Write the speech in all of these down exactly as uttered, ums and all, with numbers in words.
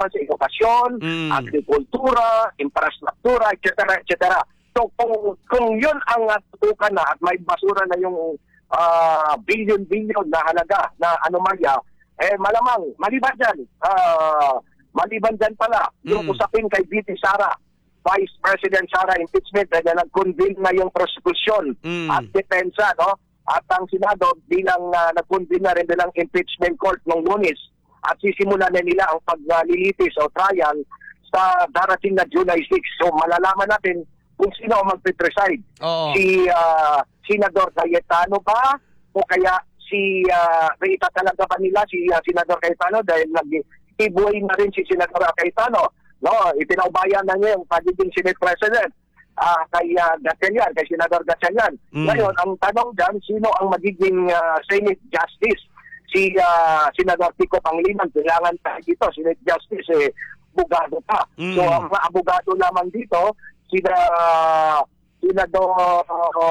naman sa edukasyon, Mm. agrikultura, infrastruktura, et cetera, et cetera. So kung, kung yun ang uh, tutukan na at may basura na yung uh, billion-billion na halaga na anomalya, eh malamang, maliban dyan, uh, maliban dyan pala, yung Mm. usapin kay B T Sara, Vice President Sara impeachment, na nag-convene na yung prosecution Mm. at depensa, no? At ang Senado bilang uh, nag-convene na rin bilang impeachment court ng Lunes at sisimula na nila ang paglilitis o trial sa darating na July sixth. So malalaman natin kung sino ang mag-preside. Oo. Si uh, Senador Cayetano ba o kaya si uh, Rita talaga ba nila si uh, Senador Cayetano dahil nag-ibuhay na rin si Senador Cayetano. No, ipinaubayan na niya yung pagiging Senate President uh, kay uh, Gatchalian, kay Senador Gatchalian. Mm. Ngayon, ang tanong dyan, sino ang magiging uh, Senate Justice? Si uh, Senador Pico Pangliman, kailangan tayo dito, Senate Justice, eh, abogado pa. Mm. So, ang mga abogado naman dito, sina uh, Senador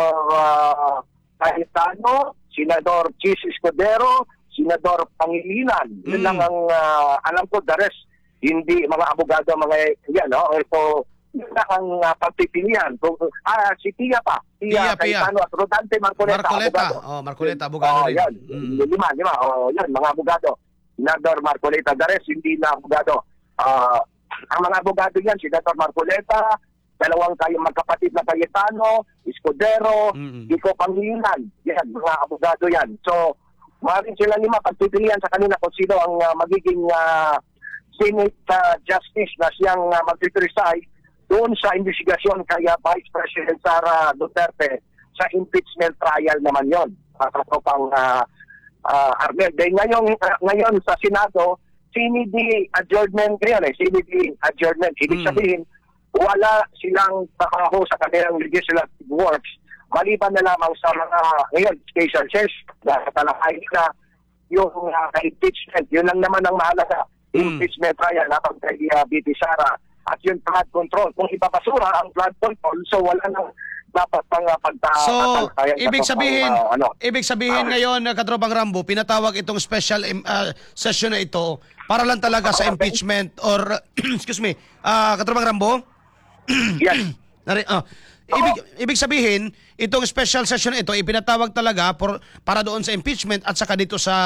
uh, Cayetano, Senador Chis Escudero, Senador Pangilinan. Mm. Yun lang ang uh, alam ko, the rest, hindi mga abogado, mga yan, no? So, yun lang ang uh, pagpipilian. So, ah, si Pia pa. Pia, Pia, Pia. Cayetano at Rodante Marcoleta, Marcoleta. abogado. Oh, Marcoleta, abogado Oh, rin. yan. Mm. Lima, lima. Oh, yan, mga abogado. Senador Marcoleta. The rest, hindi na abogado. Ah, ang mga abogado yan, Senador Marcoleta, dalawang kayo magkapatid na Cayetano, Escudero, Mm-mm. Pico Pangilinan. Yan, mga abogado yan. So, maaaring sila lima pagpipilian sa kanila kung sino ang uh, magiging uh, Senate uh, Justice na siyang uh, mag-preside doon sa investigasyon kay uh, Vice President Sara Duterte sa impeachment trial naman yon. Sa tropang uh, uh, Arnel. Dahil ngayon, uh, ngayon sa Senado, C N D adjournment ngayon eh, C N D adjournment. Ibig Mm. sabihin, wala silang trabaho sa kanilang legislative works maliban na lamang sa mga ngayon, special session na talakay na yung uh, impeachment. Yun lang naman ang mahalaga. Mm. Impeachment trial napag kay uh, B T Sara at yung flood control. Kung ipapasura ang flood control, so wala nang dapat pang uh, pagta... So, pagta- ibig pagta- sabihin, uh, ano. ibig sabihin Ah. ngayon, uh, Katropang Rambo, pinatawag itong special um, uh, session na ito para lang talaga sa Okay. impeachment or, excuse me, uh, Katropang Rambo? Yes. Nari, ah, ibig, ibig sabihin, itong special session na ito, ipinatawag talaga por, para doon sa impeachment at saka dito sa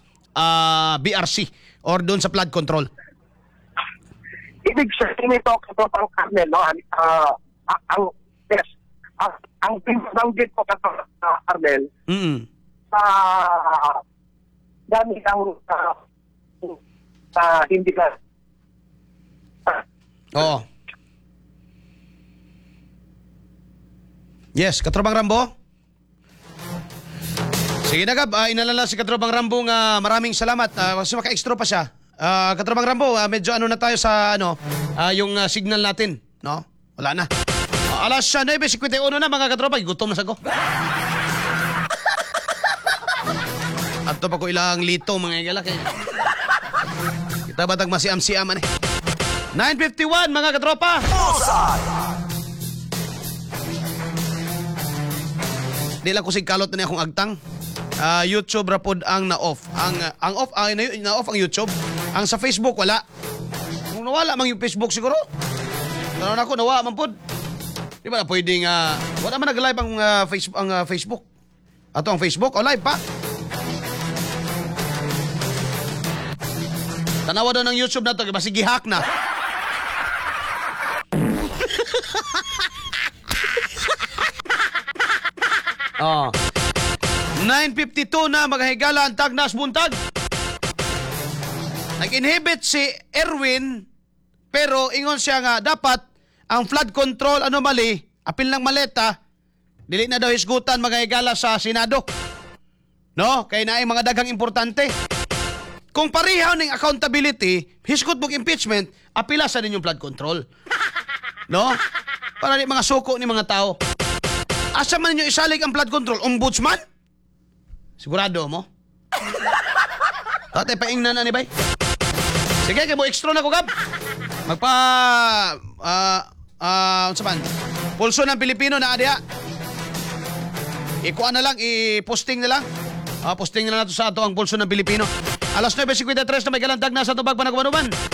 ah, B R C or doon sa flood control. Ibig sabihin ito, katotang Carmel, no? Uh, ang, yes, ang, ang pinabanggit ko katotang uh, Carmel, Mm. sa uh, dami ang uh, uh, hindi ka uh, Oo. Yes, Katropang Rambo? Sige na, Gab. Uh, inalala si Katropang Rambo nga maraming salamat. Uh, kasi maka-extra pa siya. Uh, Katropang Rambo, uh, medyo ano na tayo sa ano, uh, yung uh, signal natin. No? Wala na. Uh, alas nine fifty-one na mga Katropang. Gutom na sa ko. At to pa ko ilang lito mga igalak eh. Kita batag masiam-siaman eh. nine fifty-one mga katropa. Di lang ko sig kalot na niya akong agtang. Ah, YouTube rapod ang na-off. Ang uh, ang off ang na- na-off ang YouTube. Ang sa Facebook wala. Kung nawala mang yung Facebook siguro. Tanon ako nawa man pod. Di ba na pwedeng uh, wala man nag-live ang uh, Facebook ang uh, Facebook. Ato ang Facebook o live pa. Tanawa daw ng YouTube na to, kasi gihack na. Oh. nine fifty-two na maghigala ang tagnas buntag. Nag-inhibit si Erwin pero ingon siya nga dapat ang flood control anomaly, apil ng maleta, dili na daw hisgutan maghigala sa Senado. No, kay naay mga daghang importante. Kung parehaw ning accountability, hisgot mong impeachment, apila sa ninyong flood control. No? Para di mga suko ni mga tao. Asa man ninyo isalig ang flood control? Ombudsman? Sigurado mo? Tate, paingnan na ni bay. Sige, kaya mo extra na ko, Gab. Magpa... Ah... Ah... Ano saman? Pulso ng Pilipino na adya. Ikuha na lang, i-posting na lang. Ah, posting na lang nato sa ato ang pulso ng Pilipino. Alas nine fifty-three na may galantag na sa tubag panagmanuman.